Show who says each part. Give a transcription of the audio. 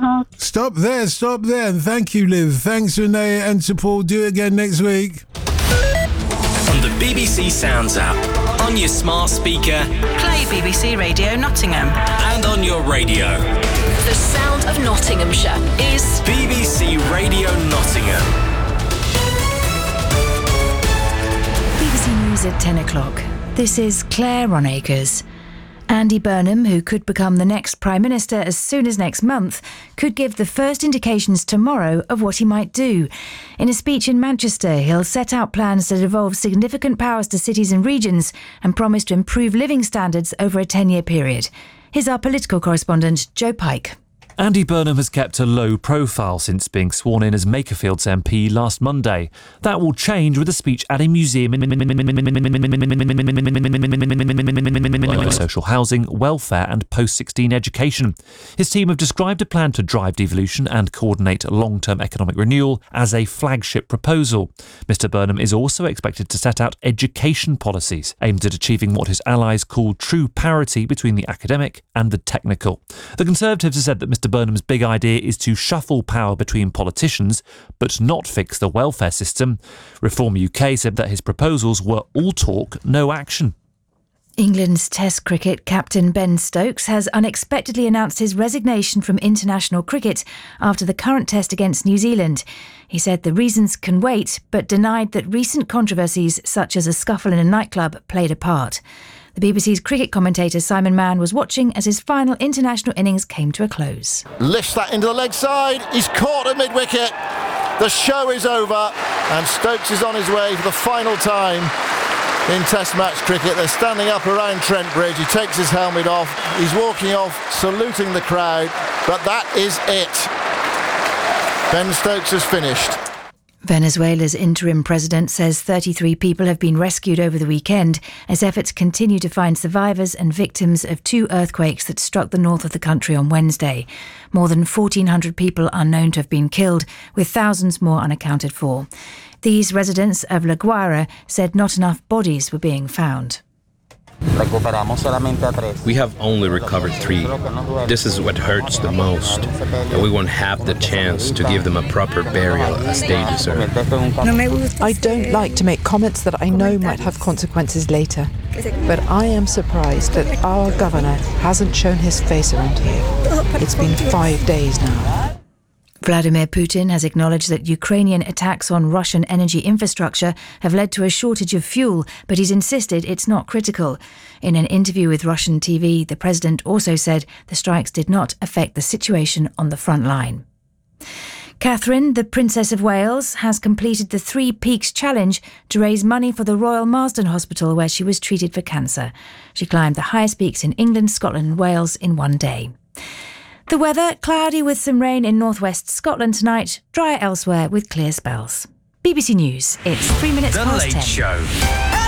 Speaker 1: Stop there. And thank you, Liv. Thanks, Renee and to Paul. Do it again next week.
Speaker 2: On the BBC Sounds app, on your smart speaker,
Speaker 3: play BBC Radio Nottingham,
Speaker 2: and on your radio.
Speaker 4: The sound of Nottinghamshire is
Speaker 2: BBC Radio Nottingham.
Speaker 5: BBC News at 10 o'clock. This is Claire Ronacres. Andy Burnham, who could become the next Prime Minister as soon as next month, could give the first indications tomorrow of what he might do. In a speech in Manchester, he'll set out plans to devolve significant powers to cities and regions and promise to improve living standards over a 10-year period. Here's our political correspondent, Joe Pike.
Speaker 6: Andy Burnham has kept a low profile since being sworn in as Makerfield's MP last Monday. That will change with a speech at a museum in social housing, welfare and post-16 education. His team have described a plan to drive devolution and coordinate long-term economic renewal as a flagship proposal. Mr Burnham is also expected to set out education policies aimed at achieving what his allies call true parity between the academic and the technical. The Conservatives have said that Mr Burnham's big idea is to shuffle power between politicians, but not fix the welfare system. Reform UK said that his proposals were all talk, no action.
Speaker 5: England's Test cricket captain Ben Stokes has unexpectedly announced his resignation from international cricket after the current Test against New Zealand. He said the reasons can wait, but denied that recent controversies such as a scuffle in a nightclub played a part. The BBC's cricket commentator Simon Mann was watching as his final international innings came to a close.
Speaker 7: Lifts that into the leg side. He's caught at mid-wicket. The show is over and Stokes is on his way for the final time in Test match cricket. They're standing up around Trent Bridge. He takes his helmet off. He's walking off, saluting the crowd. But that is it. Ben Stokes has finished.
Speaker 5: Venezuela's interim president says 33 people have been rescued over the weekend as efforts continue to find survivors and victims of 2 earthquakes that struck the north of the country on Wednesday. More than 1,400 people are known to have been killed, with thousands more unaccounted for. These residents of La Guaira said not enough bodies were being found.
Speaker 8: We have only recovered 3. This is what hurts the most, that we won't have the chance to give them a proper burial as they deserve.
Speaker 9: I don't like to make comments that I know might have consequences later, but I am surprised that our governor hasn't shown his face around here. It's been 5 days now.
Speaker 5: Vladimir Putin has acknowledged that Ukrainian attacks on Russian energy infrastructure have led to a shortage of fuel, but he's insisted it's not critical. In an interview with Russian TV, the president also said the strikes did not affect the situation on the front line. Catherine, the Princess of Wales, has completed the 3 Peaks Challenge to raise money for the Royal Marsden Hospital where she was treated for cancer. She climbed the highest peaks in England, Scotland and Wales in one day. The weather, cloudy with some rain in northwest Scotland tonight, drier elsewhere with clear spells. BBC News, it's 3 minutes past 10.
Speaker 2: The Late Show.